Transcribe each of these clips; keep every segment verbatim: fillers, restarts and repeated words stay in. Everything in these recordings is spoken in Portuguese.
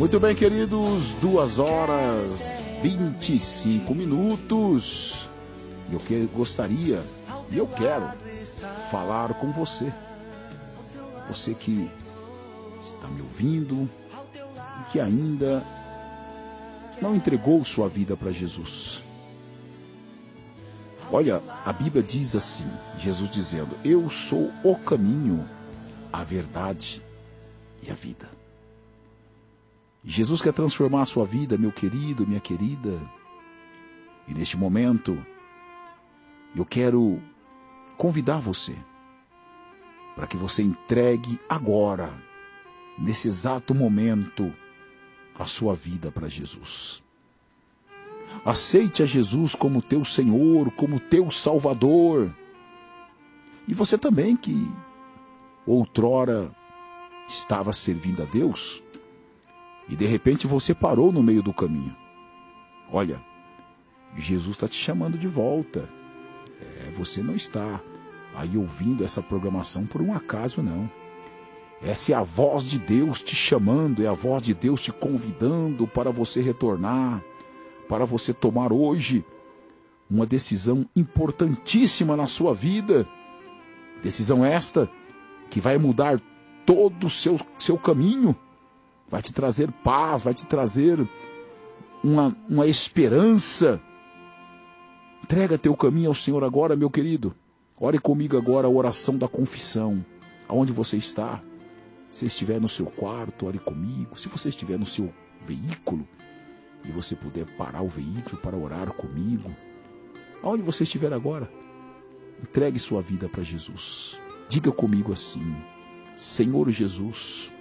Muito bem, queridos, duas horas vinte e cinco minutos. Eu que gostaria, e eu quero, falar com você. Você que está me ouvindo e que ainda não entregou sua vida para Jesus. Olha, a Bíblia diz assim, Jesus dizendo: eu sou o caminho, a verdade e a vida. Jesus quer transformar a sua vida, meu querido, minha querida. E neste momento, eu quero convidar você para que você entregue agora, nesse exato momento, a sua vida para Jesus. Aceite a Jesus como teu Senhor, como teu Salvador. E você também que outrora estava servindo a Deus e de repente você parou no meio do caminho. Olha, Jesus está te chamando de volta. É, você não está aí ouvindo essa programação por um acaso, não. Essa é a voz de Deus te chamando, é a voz de Deus te convidando para você retornar, para você tomar hoje uma decisão importantíssima na sua vida. Decisão esta que vai mudar todo o seu, seu caminho, vai te trazer paz, vai te trazer uma, uma esperança. Entrega teu caminho ao Senhor agora, meu querido. Ore comigo agora a oração da confissão. Aonde você está? Se estiver no seu quarto, ore comigo. Se você estiver no seu veículo e você puder parar o veículo para orar comigo, aonde você estiver agora, entregue sua vida para Jesus. Diga comigo assim: Senhor Jesus,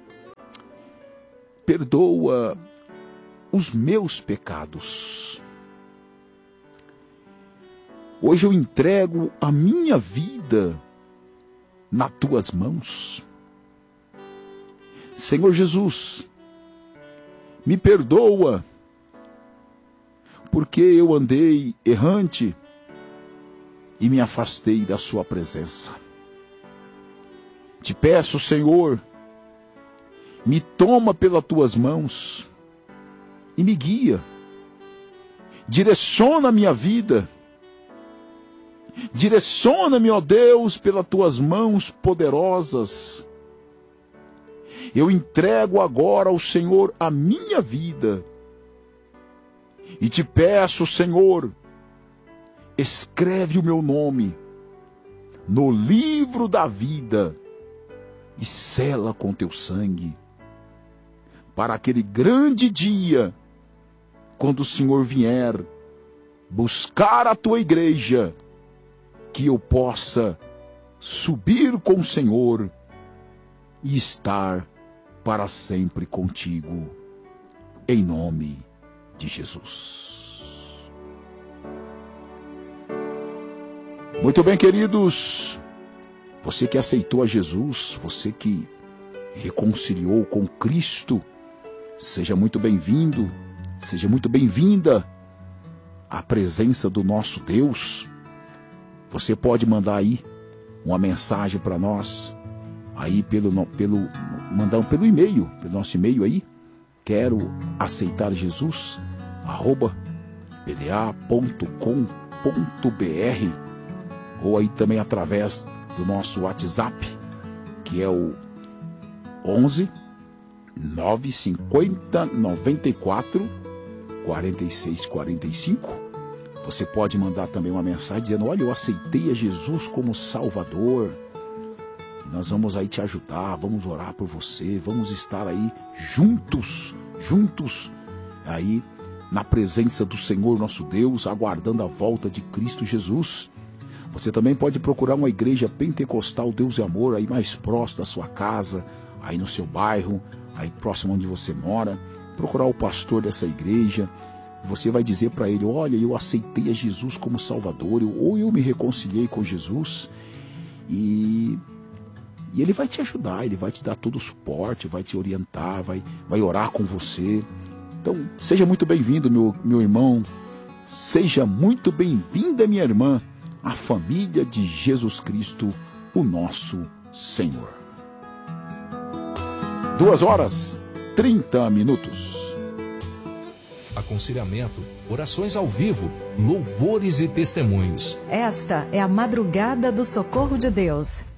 perdoa os meus pecados. Hoje eu entrego a minha vida nas tuas mãos. Senhor Jesus, me perdoa, porque eu andei errante e me afastei da sua presença. Te peço, Senhor, me toma pelas tuas mãos e me guia. Direciona a minha vida. Direciona-me, ó Deus, pelas tuas mãos poderosas. Eu entrego agora ao Senhor a minha vida. E te peço, Senhor, escreve o meu nome no livro da vida e sela com teu sangue, para aquele grande dia, quando o Senhor vier buscar a tua igreja, que eu possa subir com o Senhor e estar para sempre contigo, em nome de Jesus. Muito bem, queridos, você que aceitou a Jesus, você que reconciliou com Cristo, seja muito bem-vindo, seja muito bem-vinda à presença do nosso Deus. Você pode mandar aí uma mensagem para nós, aí pelo, pelo, mandar pelo e-mail, pelo nosso e-mail aí, quero aceitar Jesus, arroba p d a ponto com ponto b r, ou aí também através do nosso WhatsApp, que é o onze nove cinquenta noventa e quatro quarenta e seis quarenta e cinco. Você pode mandar também uma mensagem dizendo: olha, eu aceitei a Jesus como Salvador. E nós vamos aí te ajudar, vamos orar por você, vamos estar aí juntos, juntos, aí na presença do Senhor nosso Deus, aguardando a volta de Cristo Jesus. Você também pode procurar uma igreja pentecostal Deus e Amor aí mais próximo da sua casa, aí no seu bairro, aí próximo onde você mora. Procurar o pastor dessa igreja. Você vai dizer para ele: olha, eu aceitei a Jesus como Salvador, eu, ou eu me reconciliei com Jesus, e, e ele vai te ajudar, ele vai te dar todo o suporte, vai te orientar, vai, vai orar com você. Então, seja muito bem-vindo, meu, meu irmão, seja muito bem-vinda, minha irmã, à família de Jesus Cristo, o nosso Senhor. Duas horas trinta minutos. Aconselhamento, orações ao vivo, louvores e testemunhos. Esta é a madrugada do socorro de Deus.